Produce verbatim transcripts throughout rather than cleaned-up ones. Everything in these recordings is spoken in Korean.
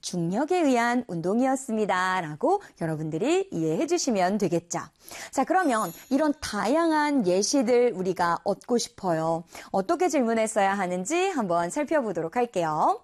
중력에 의한 운동이었습니다. 라고 여러분들이 이해해 주시면 되겠죠. 자, 그러면 이런 다양한 예시들 우리가 얻고 싶어요. 어떻게 질문했어야 하는지 한번 살펴보도록 할게요.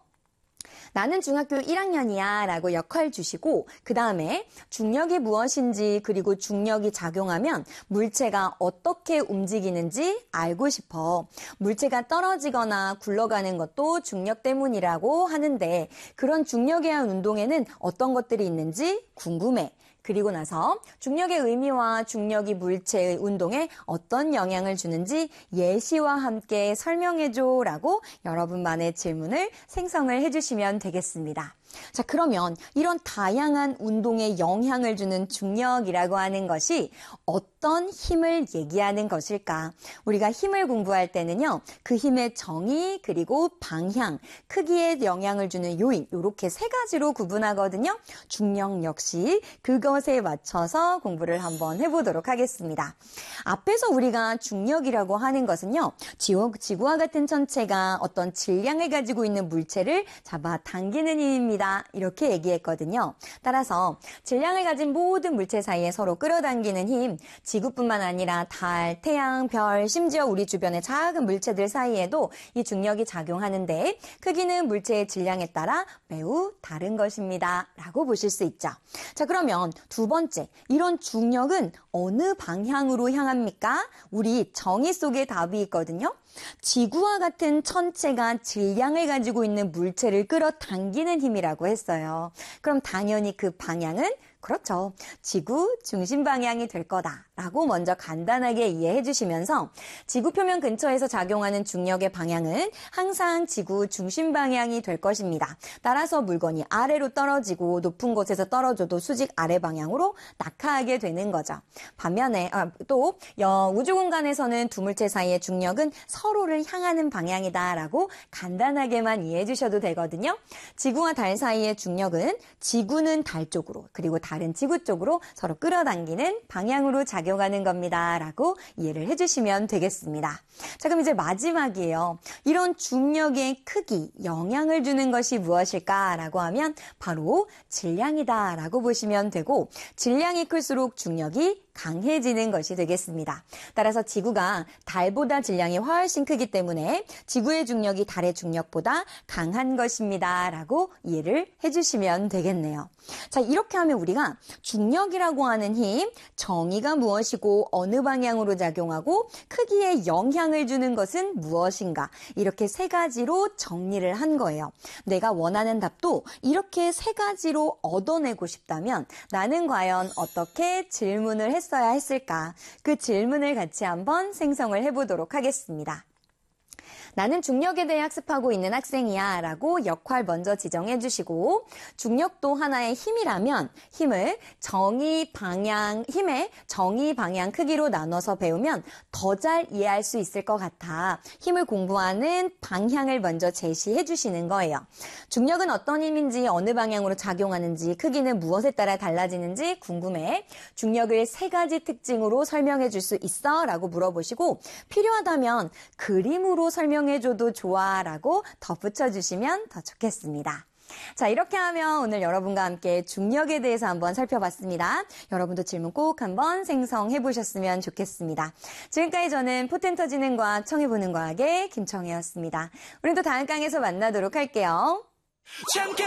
나는 중학교 일 학년이야 라고 역할 주시고 그 다음에 중력이 무엇인지 그리고 중력이 작용하면 물체가 어떻게 움직이는지 알고 싶어. 물체가 떨어지거나 굴러가는 것도 중력 때문이라고 하는데 그런 중력에 의한 운동에는 어떤 것들이 있는지 궁금해. 그리고 나서 중력의 의미와 중력이 물체의 운동에 어떤 영향을 주는지 예시와 함께 설명해줘 라고 여러분만의 질문을 생성을 해주시면 되겠습니다. 자, 그러면 이런 다양한 운동에 영향을 주는 중력이라고 하는 것이 어떤 힘을 얘기하는 것일까? 우리가 힘을 공부할 때는요, 그 힘의 정의, 그리고 방향, 크기에 영향을 주는 요인, 이렇게 세 가지로 구분하거든요. 중력 역시 그것에 맞춰서 공부를 한번 해보도록 하겠습니다. 앞에서 우리가 중력이라고 하는 것은요, 지구와 같은 천체가 어떤 질량을 가지고 있는 물체를 잡아당기는 힘입니다. 이렇게 얘기했거든요. 따라서 질량을 가진 모든 물체 사이에 서로 끌어당기는 힘, 지구뿐만 아니라 달, 태양, 별, 심지어 우리 주변의 작은 물체들 사이에도 이 중력이 작용하는데 크기는 물체의 질량에 따라 매우 다른 것입니다. 라고 보실 수 있죠. 자, 그러면 두 번째, 이런 중력은 어느 방향으로 향합니까? 우리 정의 속에 답이 있거든요. 지구와 같은 천체가 질량을 가지고 있는 물체를 끌어당기는 힘이라고 했어요. 그럼 당연히 그 방향은 그렇죠. 지구 중심 방향이 될 거다라고 먼저 간단하게 이해해 주시면서 지구 표면 근처에서 작용하는 중력의 방향은 항상 지구 중심 방향이 될 것입니다. 따라서 물건이 아래로 떨어지고 높은 곳에서 떨어져도 수직 아래 방향으로 낙하하게 되는 거죠. 반면에 아, 또 우주 공간에서는 두 물체 사이의 중력은 서로를 향하는 방향이다라고 간단하게만 이해해 주셔도 되거든요. 지구와 달 사이의 중력은 지구는 달 쪽으로 그리고 다른 지구 쪽으로 서로 끌어당기는 방향으로 작용하는 겁니다. 라고 이해를 해주시면 되겠습니다. 자, 그럼 이제 마지막이에요. 이런 중력의 크기, 영향을 주는 것이 무엇일까? 라고 하면 바로 질량이다. 라고 보시면 되고 질량이 클수록 중력이 강해지는 것이 되겠습니다. 따라서 지구가 달보다 질량이 훨씬 크기 때문에 지구의 중력이 달의 중력보다 강한 것입니다. 라고 이해를 해주시면 되겠네요. 자, 이렇게 하면 우리가 중력이라고 하는 힘, 정의가 무엇이고 어느 방향으로 작용하고 크기에 영향을 주는 것은 무엇인가 이렇게 세 가지로 정리를 한 거예요. 내가 원하는 답도 이렇게 세 가지로 얻어내고 싶다면 나는 과연 어떻게 질문을 했어야 했을까? 그 질문을 같이 한번 생성을 해보도록 하겠습니다. 나는 중력에 대해 학습하고 있는 학생이야 라고 역할 먼저 지정해 주시고 중력도 하나의 힘이라면 힘을 정의, 방향, 힘의 정의, 방향, 크기로 나눠서 배우면 더 잘 이해할 수 있을 것 같아. 힘을 공부하는 방향을 먼저 제시해 주시는 거예요. 중력은 어떤 힘인지 어느 방향으로 작용하는지 크기는 무엇에 따라 달라지는지 궁금해. 중력을 세 가지 특징으로 설명해 줄 수 있어? 라고 물어보시고 필요하다면 그림으로 설명 해줘도 좋아 라고 덧붙여 주시면 더 좋겠습니다. 자, 이렇게 하면 오늘 여러분과 함께 중력에 대해서 한번 살펴봤습니다. 여러분도 질문 꼭 한번 생성해 보셨으면 좋겠습니다. 지금까지 저는 포텐 터지는 과학, 청해보는 과학의 김청혜였습니다. 우리 또 다음 강에서 만나도록 할게요.